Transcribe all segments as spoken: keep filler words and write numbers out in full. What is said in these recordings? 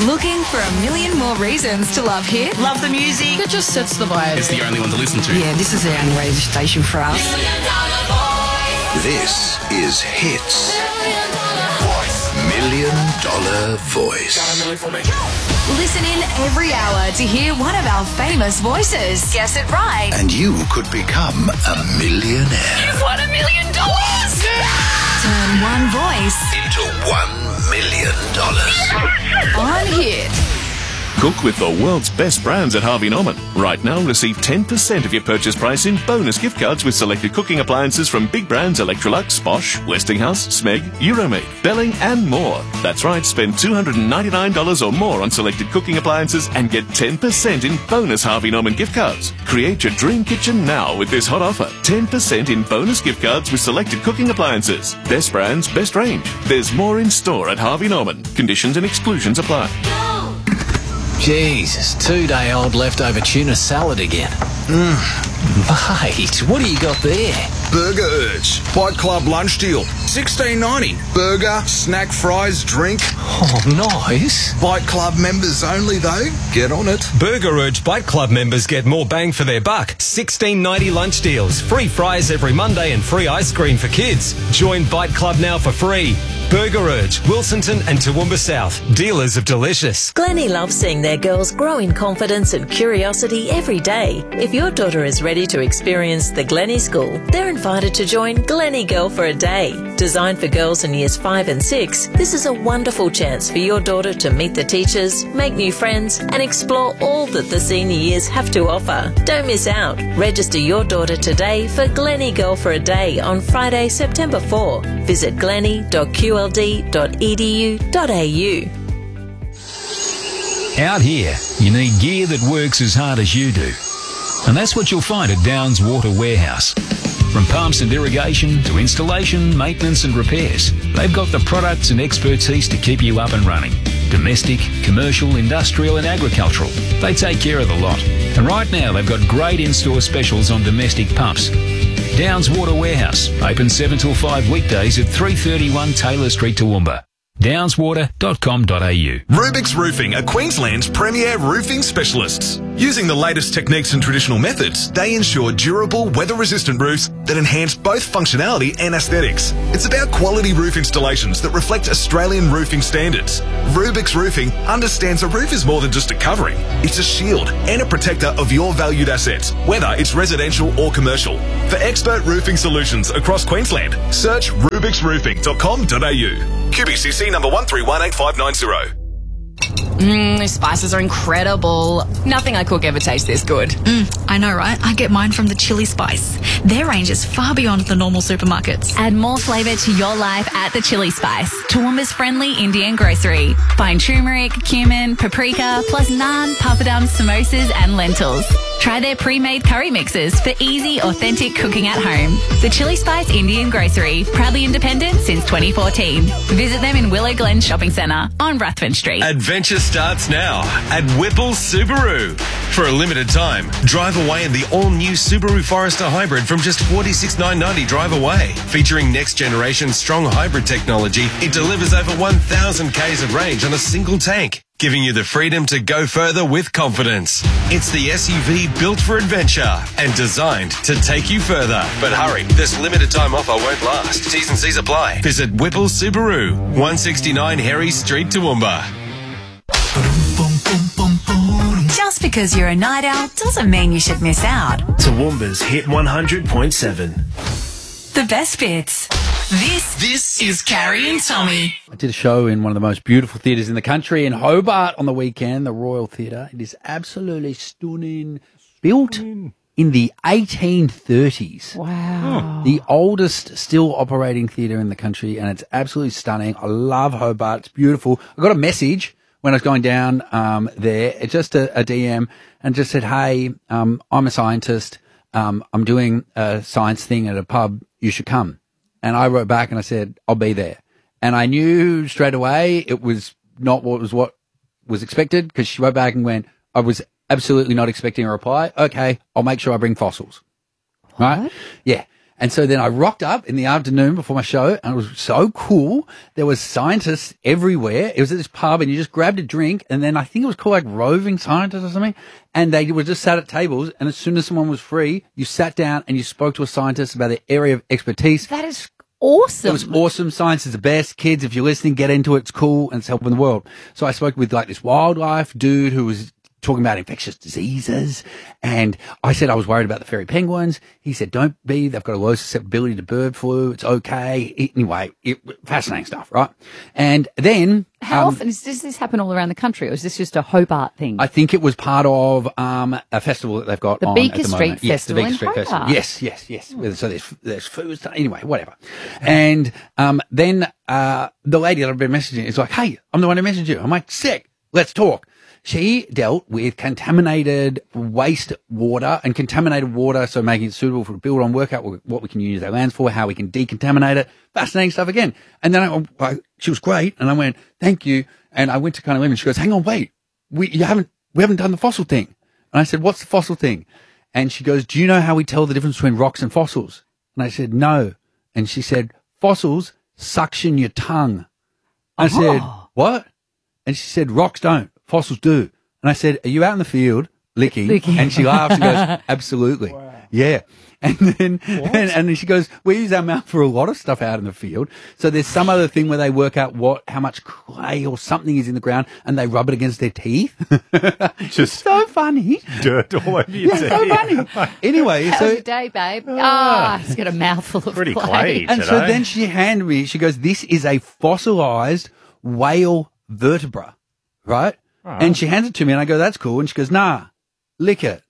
Looking for a million more reasons to love hit? Love the music. It just sets the vibe. It's the only one to listen to. Yeah, this is the only radio station for us. This is Hits. Million Dollar Voice. Listen in every hour to hear one of our famous voices. Guess it right. And you could become a millionaire. You've won a million dollars! Turn one voice Into one million dollars. on Hit. Cook with the world's best brands at Harvey Norman. Right now, receive ten percent of your purchase price in bonus gift cards with selected cooking appliances from big brands Electrolux, Bosch, Westinghouse, Smeg, Euromade, Belling and more. That's right, spend two hundred ninety-nine dollars or more on selected cooking appliances and get ten percent in bonus Harvey Norman gift cards. Create your dream kitchen now with this hot offer. ten percent in bonus gift cards with selected cooking appliances. Best brands, best range. There's more in store at Harvey Norman. Conditions and exclusions apply. Jesus, two-day-old leftover tuna salad again. Mmm. Mate, what do you got there? Burger Urge. Bite Club lunch deal. sixteen ninety. Burger, snack, fries, drink. Oh, nice. Bite Club members only, though. Get on it. Burger Urge Bite Club members get more bang for their buck. sixteen ninety lunch deals. Free fries every Monday and free ice cream for kids. Join Bite Club now for free. Burger Urge, Wilsonton and Toowoomba South. Dealers of delicious. Glennie loves seeing their girls grow in confidence and curiosity every day. If your daughter is ready to experience the Glennie School, they're invited to join Glennie Girl for a Day. Designed for girls in years five and six, this is a wonderful chance for your daughter to meet the teachers, make new friends, and explore all that the senior years have to offer. Don't miss out. Register your daughter today for Glennie Girl for a Day on Friday, September fourth. Visit glennie dot q l d dot e d u dot a u. Out here, you need gear that works as hard as you do. And that's what you'll find at Downs Water Warehouse. From pumps and irrigation to installation, maintenance and repairs, they've got the products and expertise to keep you up and running. Domestic, commercial, industrial and agricultural. They take care of the lot. And right now they've got great in-store specials on domestic pumps. Downs Water Warehouse, open seven till five weekdays at three thirty-one Taylor Street, Toowoomba. downs water dot com dot a u. Rubik's Roofing are Queensland's premier roofing specialists. Using the latest techniques and traditional methods, they ensure durable, weather-resistant roofs that enhance both functionality and aesthetics. It's about quality roof installations that reflect Australian roofing standards. Rubik's Roofing understands a roof is more than just a covering. It's a shield and a protector of your valued assets, whether it's residential or commercial. For expert roofing solutions across Queensland, search rubix roofing dot com dot a u. Q B C C number one three one eight five nine zero. Mmm, these spices are incredible. Nothing I cook ever tastes this good. Mm, I know, right? I get mine from the Chili Spice. Their range is far beyond the normal supermarkets. Add more flavour to your life at the Chili Spice, Toowoomba's friendly Indian grocery. Find turmeric, cumin, paprika, plus naan, papadum, samosas and lentils. Try their pre-made curry mixes for easy, authentic cooking at home. The Chili Spice Indian Grocery, proudly independent since twenty fourteen. Visit them in Willow Glen Shopping Centre on Ruthven Street. Adventure starts now at Whipple Subaru. For a limited time, drive away in the all-new Subaru Forester Hybrid from just forty-six thousand nine hundred dollars drive away. Featuring next-generation strong hybrid technology, it delivers over one thousand kays of range on a single tank, giving you the freedom to go further with confidence. It's the S U V built for adventure and designed to take you further. But hurry, this limited time offer won't last. T's and C's apply. Visit Whipple Subaru, one sixty-nine Harry Street, Toowoomba. Just because you're a night owl doesn't mean you should miss out. Toowoomba's Hit one hundred point seven. The best bits. This, this is Carrie and Tommy. I did a show in one of the most beautiful theatres in the country in Hobart on the weekend, the Royal Theatre. It is absolutely stunning. Built in the eighteen thirties. Wow. The oldest still operating theatre in the country, and it's absolutely stunning. I love Hobart. It's beautiful. I got a message when I was going down um, there. It's just a, a D M and just said, hey, um, I'm a scientist. Um, I'm doing a science thing at a pub. You should come. And I wrote back and I said, I'll be there. And I knew straight away it was not what was what was expected, because she wrote back and went, I was absolutely not expecting a reply. Okay, I'll make sure I bring fossils. Right? What? Yeah. And so then I rocked up in the afternoon before my show, and it was so cool. There was scientists everywhere. It was at this pub, and you just grabbed a drink, and then I think it was called like roving scientists or something, and they were just sat at tables, and as soon as someone was free, you sat down and you spoke to a scientist about their area of expertise. That is awesome. It was awesome. Science is the best. Kids, if you're listening, get into it. It's cool, and it's helping the world. So I spoke with like this wildlife dude who was talking about infectious diseases, and I said I was worried about the fairy penguins. He said, don't be, they've got a low susceptibility to bird flu, it's okay. Anyway, it, fascinating stuff, right? And then... How um, often, is, does this happen all around the country, or is this just a Hobart thing? I think it was part of um, a festival that they've got The on Beaker at the Street moment. Yes, the Festival Beaker in Street Hobart. Festival. Yes, yes, yes. So there's, there's food stuff, anyway, whatever. And um, then uh, the lady that I've been messaging is like, hey, I'm the one who messaged you. I'm like, sick, let's talk. She dealt with contaminated waste water and contaminated water, so making it suitable for a build on, work out what we can use our lands for, how we can decontaminate it. Fascinating stuff again. And then I, I, she was great, and I went, thank you. And I went to kind of live, and she goes, hang on, wait, we you haven't we haven't done the fossil thing. And I said, what's the fossil thing? And she goes, do you know how we tell the difference between rocks and fossils? And I said, no. And she said, fossils suction your tongue. I Uh-huh. said, what? And she said, rocks don't. Fossils do. And I said, are you out in the field licking? Licking. And she laughs and goes, absolutely. Wow. Yeah. And then, and, and then she goes, we use our mouth for a lot of stuff out in the field. So there's some other thing where they work out what, how much clay or something is in the ground, and they rub it against their teeth. Just so funny. Dirt all over your Yeah, teeth. so funny. Anyway, How's so your day, babe? Ah, he's got a mouthful of Pretty clay. clay. and so today. then she handed me, she goes, this is a fossilized whale vertebra, right? And she hands it to me, and I go, that's cool. And she goes, nah, lick it.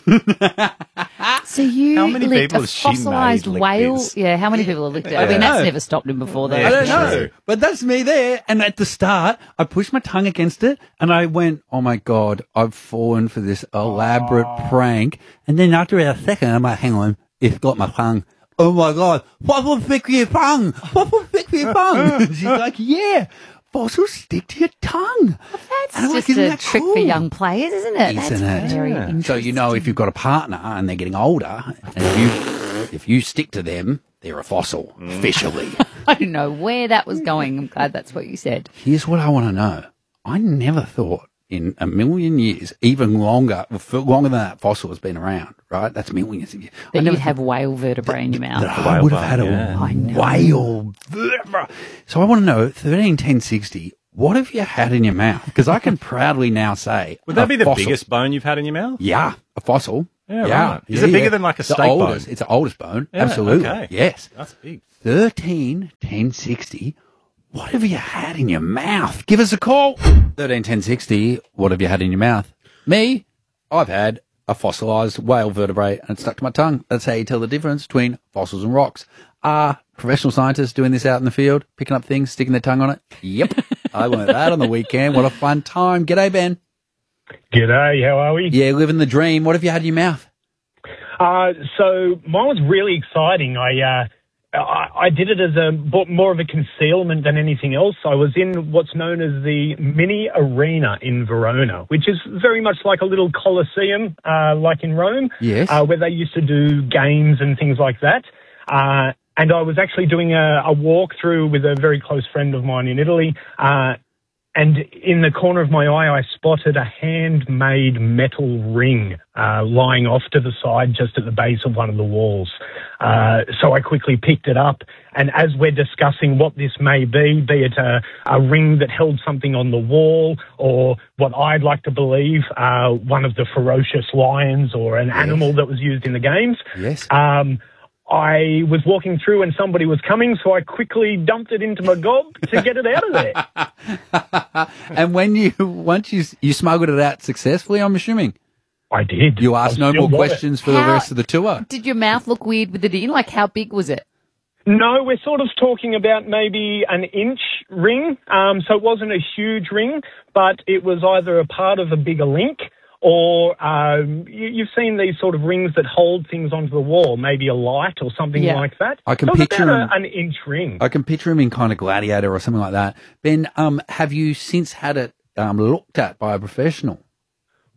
So you How many licked people a has she made fossilized lick whole? this? Yeah, how many people have licked it? I I mean, don't that's know. never stopped him before, though. Yeah. I don't know. True. But that's me there. And at the start, I pushed my tongue against it, and I went, oh, my God, I've fallen for this elaborate prank. And then after a second, I'm like, hang on, it's got my tongue. Oh, my God, what will fix your tongue? What will fix your tongue? She's like, yeah, fossils stick to your tongue. That's And I'm like, just isn't a that trick cool? for young players, isn't it? Isn't That's it? very Yeah. interesting. So you know if you've got a partner and they're getting older, and if you if you stick to them, they're a fossil officially. I don't know where that was going. I'm glad that's what you said. Here's what I want to know. I never thought in a million years, even longer, for longer than that fossil has been around, right? That's millions of years. I That never you'd have whale vertebrae in your mouth. that I would have had a yeah. whale vertebra. So I want to know, thirteen ten sixty, what have you had in your mouth? Because I can proudly now say, Would that a be the fossil. biggest bone you've had in your mouth? Yeah, a fossil. Yeah, right. Is it bigger than like a the steak bone? oldest, It's the oldest bone. Yeah, Absolutely. okay. Yes. That's big. thirteen ten sixty. What have you had in your mouth? Give us a call. thirteen ten sixty. What have you had in your mouth? Me, I've had a fossilized whale vertebrae and it's stuck to my tongue. That's how you tell the difference between fossils and rocks. Are professional scientists doing this out in the field, picking up things, sticking their tongue on it? Yep. I learned that on the weekend. What a fun time. G'day, Ben. G'day, how are we? Yeah, living the dream. What have you had in your mouth? Uh, so mine was really exciting. I, uh, I, I did it as a more of a concealment than anything else. I was in what's known as the Mini Arena in Verona, which is very much like a little Colosseum, uh, like in Rome, Yes. uh, where they used to do games and things like that. Uh, and I was actually doing a, a walk through with a very close friend of mine in Italy. Uh, And in the corner of my eye, I spotted a handmade metal ring uh, lying off to the side just at the base of one of the walls. Uh, so I quickly picked it up. And as we're discussing what this may be, be it a, a ring that held something on the wall or what I'd like to believe, uh, one of the ferocious lions or an animal that was used in the games. Yes. Um, I was walking through and somebody was coming, so I quickly dumped it into my gob to get it out of there. And when you, once you, you smuggled it out successfully, I'm assuming? I did. You asked no more questions for the How- rest of the tour? Did your mouth look weird with it in? Like, how big was it? No, we're sort of talking about maybe an inch ring. Um, so it wasn't a huge ring, but it was either a part of a bigger link or um, you, you've seen these sort of rings that hold things onto the wall, maybe a light or something Yeah. like that. I can so it's picture about him- a, an inch ring. I can picture him in kind of Gladiator or something like that. Ben, um, have you since had it um, looked at by a professional?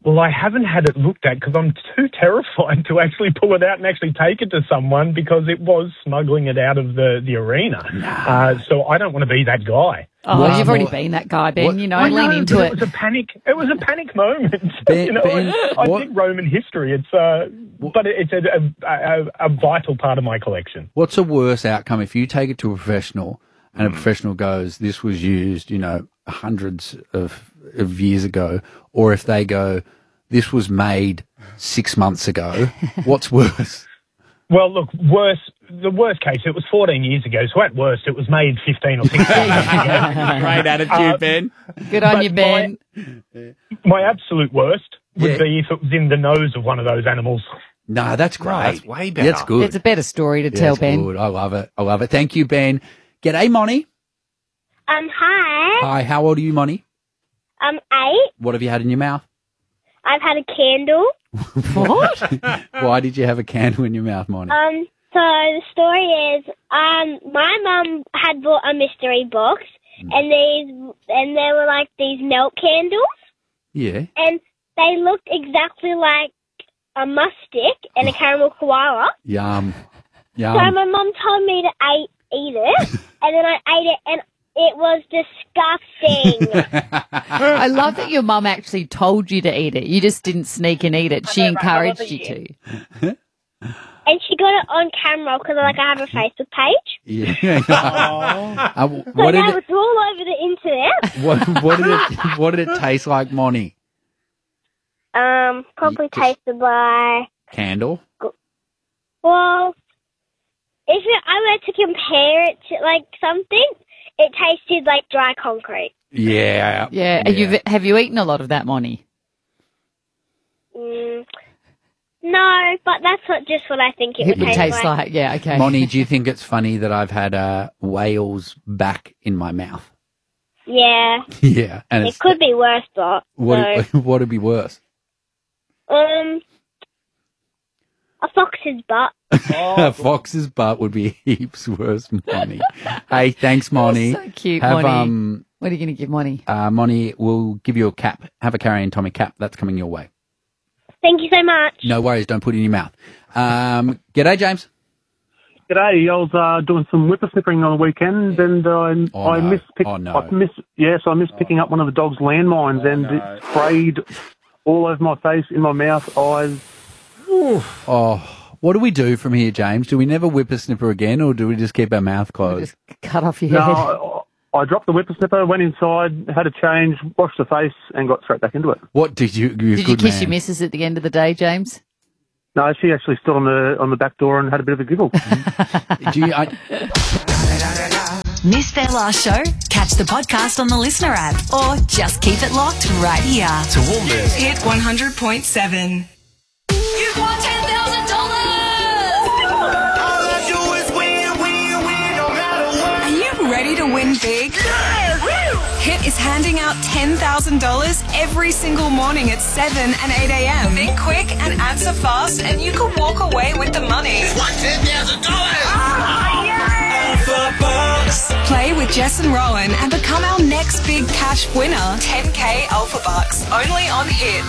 Well, I haven't had it looked at because I'm too terrified to actually pull it out and actually take it to someone because it was smuggling it out of the, the arena. Uh, so I don't want to be that guy. Oh, What- you've already what- been that guy, Ben. what- You know, I lean know, into but it. It was a panic. It was a panic moment. Ben- you know, Ben, I, I what- think Roman history. It's uh, but it's a, a, a, a vital part of my collection. What's a worse outcome if you take it to a professional and a Hmm. professional goes, this was used, you know, hundreds of, of years ago, or if they go, this was made six months ago, what's worse? Well, look, worse. The worst case, it was fourteen years ago. So at worst, it was made fifteen or sixteen years ago. Great attitude, Uh, Ben. Good on but you, Ben. My, my absolute worst would Yeah. be if it was in the nose of one of those animals. No, that's great. that's way Yeah, That's better. good. It's a better story to Yeah, tell, it's Ben. good. I love it. I love it. Thank you, Ben. G'day, Moni. Um, hi. Hi, how old are you, Moni? I'm eight. What have you had in your mouth? I've had a candle. What? Why did you have a candle in your mouth, Moni? Um, so the story is, um, my mum had bought a mystery box, and these, and they were like these melt candles, Yeah. and they looked exactly like a musk stick and a caramel koala. Yum. So Yum. my mum told me to eat, eat it, and then I ate it, and it was disgusting. I love that your mum actually told you to eat it. You just didn't sneak and eat it. She I know, right? I encouraged love you it, to. And she got it on camera because like I have a Facebook page. Yeah. Uh, So what did now it, it's all over the internet. what, what did it what did it taste like, Moni? Um, probably tasted like, Candle? well, if it, I were to compare it to like something, it tasted like dry concrete. Yeah. Yeah. You've, have you eaten a lot of that, Moni? Mm, no, but that's what just what I think it, It would would taste, taste like, yeah, okay. Moni, do you think it's funny that I've had a whale's back in my mouth? Yeah, Yeah. And it it's, could be worse, but what so, what would be worse? um, a fox's butt. A fox's butt would be heaps worse, Moni. Hey, thanks, Moni. So cute, Have, Moni. um, What are you going to give Moni? uh, Moni, we'll give you a cap. Have a Carrie and Tommy cap. That's coming your way. Thank you so much. No worries. Don't put it in your mouth. Um, g'day, James. G'day, I was uh, doing some whippersnippering on the weekend, and uh, Oh, I no. missed. Pick, Oh, no. I missed. Yes, I missed picking up one of the dog's landmines, and it sprayed all over my face, in my mouth, eyes. Oh, what do we do from here, James? Do we never whippersnipper again, or do we just keep our mouth closed? Cut off your No, head. I, I dropped the whippersnipper, went inside, had a change, washed the face, and got straight back into it. What did you? You Did you kiss your missus at the end of the day, James? No, she actually stood on the on the back door and had a bit of a giggle. do you? I, Missed their last show? Catch the podcast on the Listener app or just keep it locked right here. Toowoomba's Hit one hundred point seven. You've won ten thousand Are you ready to win big? Hit is handing out ten thousand dollars every single morning at seven and eight a.m. Think quick and answer fast, and you could walk away with the money. ten thousand dollars! Play with Jess and Rowan and become our next big cash winner. ten K Alpha Bucks, only on Hit.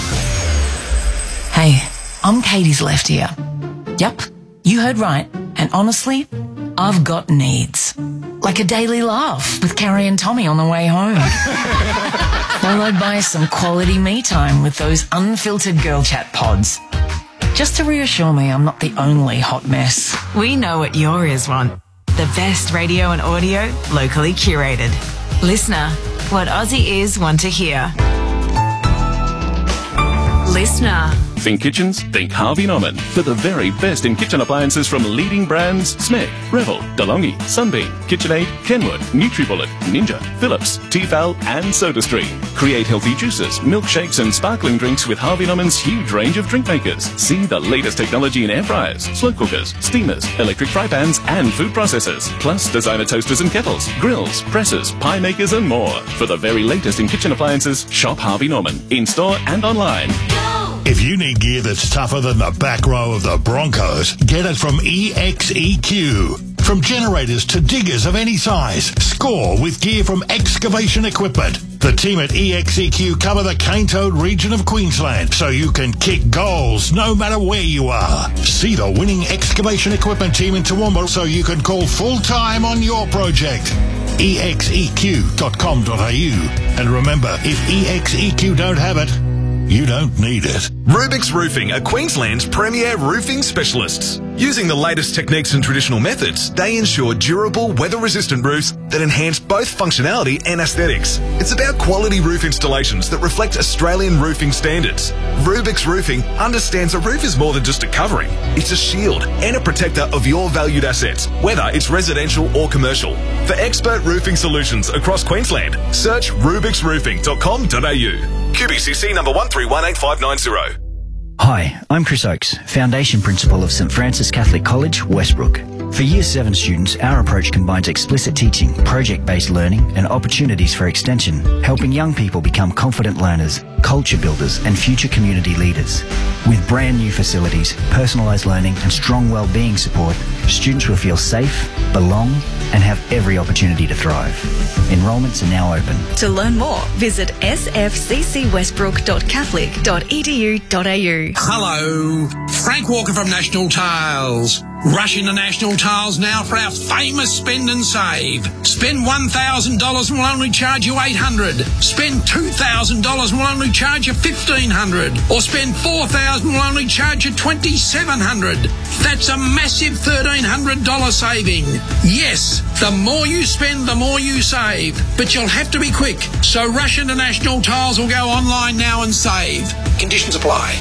Hey, I'm Katie's left ear. Yup, you heard right. And honestly, I've got needs. Like a daily laugh with Carrie and Tommy on the way home. Followed by some quality me time with those unfiltered girl chat pods. Just to reassure me I'm not the only hot mess. We know what your ears want. The best radio and audio, locally curated. Listener, what Aussie ears want to hear. Listener. Think kitchens? Think Harvey Norman. For the very best in kitchen appliances from leading brands Smeg, Revel, DeLonghi, Sunbeam, KitchenAid, Kenwood, NutriBullet, Ninja, Philips, Tefal and SodaStream. Create healthy juices, milkshakes and sparkling drinks with Harvey Norman's huge range of drink makers. See the latest technology in air fryers, slow cookers, steamers, electric fry pans and food processors. Plus designer toasters and kettles, grills, presses, pie makers and more. For the very latest in kitchen appliances, shop Harvey Norman. In-store and online. If you need gear that's tougher than the back row of the Broncos, get it from E X E Q. From generators to diggers of any size, score with gear from Excavation Equipment. The team at E X E Q cover the Cane Toad region of Queensland, so you can kick goals no matter where you are. See the winning excavation equipment team in Toowoomba so you can call full-time on your project. E X E Q dot com dot a u. And remember, if E X E Q don't have it, you don't need it. Rubik's Roofing are Queensland's premier roofing specialists. Using the latest techniques and traditional methods, they ensure durable, weather-resistant roofs that enhance both functionality and aesthetics. It's about quality roof installations that reflect Australian roofing standards. Rubik's Roofing understands a roof is more than just a covering. It's a shield and a protector of your valued assets, whether it's residential or commercial. For expert roofing solutions across Queensland, search rubix roofing dot com dot a u. Q B C C number one three one eight five nine zero. Hi, I'm Chris Oakes, Foundation Principal of St Francis Catholic College, Westbrook. For Year seven students, our approach combines explicit teaching, project-based learning and opportunities for extension, helping young people become confident learners, culture builders and future community leaders. With brand new facilities, personalised learning and strong wellbeing support, students will feel safe, belong and have every opportunity to thrive. Enrolments are now open. To learn more, visit s f c c westbrook dot catholic dot e d u dot a u. Hello, Frank Walker from National Tiles. Rush into National Tiles now for our famous spend and save. Spend one thousand dollars and we'll only charge you eight hundred dollars. Spend two thousand dollars and we'll only charge you fifteen hundred dollars. Or spend four thousand dollars and we'll only charge you twenty-seven hundred dollars. That's a massive thirteen hundred dollars saving. Yes, the more you spend, the more you save. But you'll have to be quick. So rush into National Tiles or go online now and save. Conditions apply.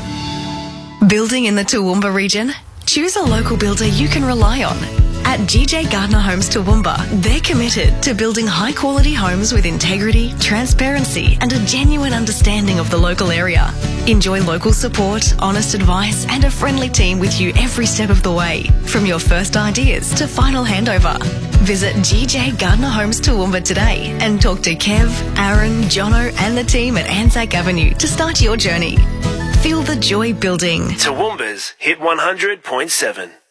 Building in the Toowoomba region? Choose a local builder you can rely on. At G J Gardner Homes Toowoomba, they're committed to building high-quality homes with integrity, transparency and a genuine understanding of the local area. Enjoy local support, honest advice and a friendly team with you every step of the way, from your first ideas to final handover. Visit G J Gardner Homes Toowoomba today and talk to Kev, Aaron, Jono and the team at Anzac Avenue to start your journey. Feel the joy building. Toowoomba's Hit one hundred point seven.